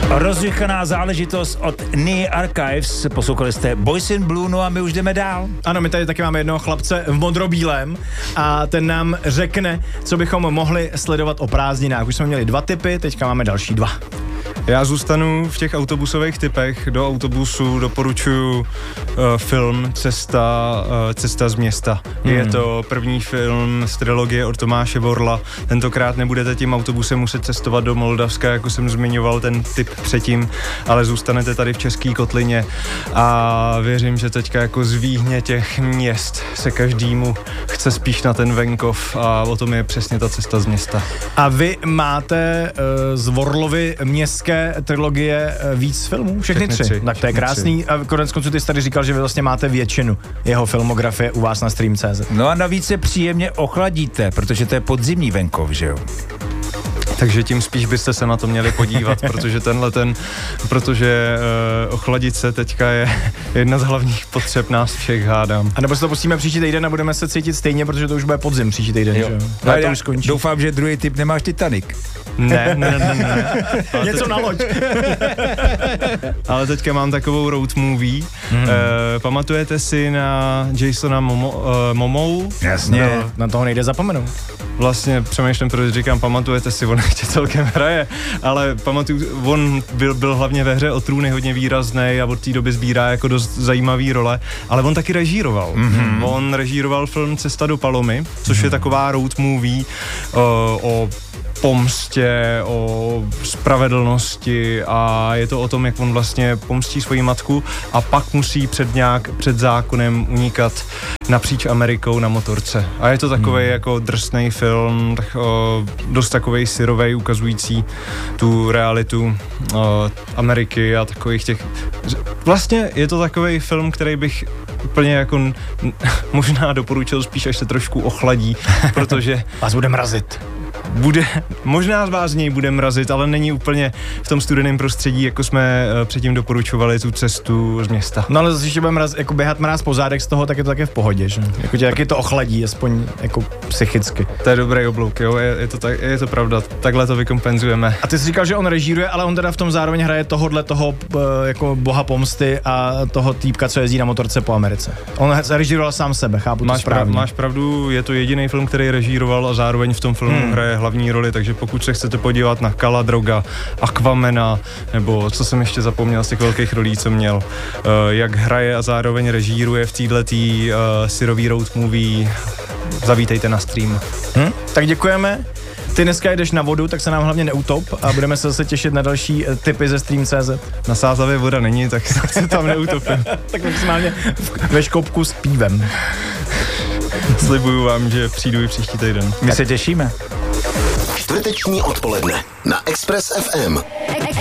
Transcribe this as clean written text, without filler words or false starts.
Rozrychaná záležitost od Near Archives. Poslouchali jste Boys in Blue, no a my už jdeme dál. Ano, my tady taky máme jednoho chlapce v modrobílém a ten nám řekne, co bychom mohli sledovat o prázdninách. Už jsme měli 2 tipy, teďka máme další 2. Já zůstanu v těch autobusových typech. Do autobusu doporučuji film Cesta z města. Je to první film z trilogie od Tomáše Vorla. Tentokrát nebudete tím autobusem muset cestovat do Moldavska, jako jsem zmiňoval ten typ předtím, ale zůstanete tady v České kotlině a věřím, že teďka jako z výhně těch měst se každému chce spíš na ten venkov a o tom je přesně ta Cesta z města. A vy máte z Vorlovy městské trilogie víc filmů? Všechny 3. Tak to je krásný. A konec konců ty jsi tady říkal, že vy vlastně máte většinu jeho filmografie u vás na Stream.cz. No a navíc se příjemně ochladíte, protože to je podzimní venkov, že jo? Takže tím spíš byste se na to měli podívat, protože ochladit se teďka je jedna z hlavních potřeb nás všech, hádám. A nebo se to pustíme příští týden a budeme se cítit stejně, protože to už bude podzim příští týden, že jo? No to už skončí. Doufám, že druhý tip nemáš Titanic. Ne. Něco na loď. Ale teďka mám takovou road movie. Pamatujete si na Jasona Momou? Jasně. No, na toho nejde zapomenout. Vlastně přemýšlím, protože říkám, pamatujete si, on ještě celkem hraje, ale on byl hlavně ve hře o trůny hodně výrazný a od té doby sbírá jako dost zajímavý role, ale on taky režíroval. On režíroval film Cesta do Palomy, což je taková road movie o pomstě, o spravedlnosti a je to o tom, jak on vlastně pomstí svoji matku a pak musí před zákonem unikat napříč Amerikou na motorce. A je to takovej jako drsnej film, dost takovej syrovej, ukazující tu realitu Ameriky a takových těch... Vlastně je to takovej film, který bych úplně jako možná doporučil spíš, až se trošku ochladí, protože... Vás bude mrazit. Možná z vás z něj bude mrazit, ale není úplně v tom studeném prostředí, jako jsme předtím doporučovali tu Cestu z města. No ale zase, když bude jako běhat mráz po zádech z toho, tak je to také v pohodě, že? Jako tě taky to ochladí, aspoň jako psychicky. To je dobrý oblouk, jo, je to pravda, takhle to vykompenzujeme. A ty jsi říkal, že on režíruje, ale on teda v tom zároveň hraje toho jako boha pomsty a toho týpka, co jezdí na motorce po Americe. On režíroval sám sebe, chápu to správně. Máš pravdu, je to jediný film, který režíroval a zároveň v tom filmu hraje hlavní roli, takže pokud se chcete podívat na Kala Droga, Aquamena, nebo co jsem ještě zapomněl z těch velkých rolí, co měl, jak hraje a zároveň režíruje v této syrový road movie, zavítejte na stream. Tak děkujeme. Ty dneska jdeš na vodu, tak se nám hlavně neutop a budeme se zase těšit na další tipy ze Stream.cz. Na Sázavě voda není, tak se tam neutopím. Tak maximálně ve škopku s pívem. Slibuju vám, že přijdu i příští týden. My se těšíme. Čtvrteční odpoledne na Express FM.